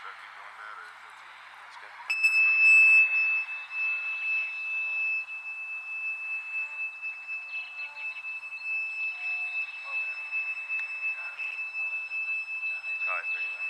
I keep doing that, or is that too? That's good. Probably pretty loud.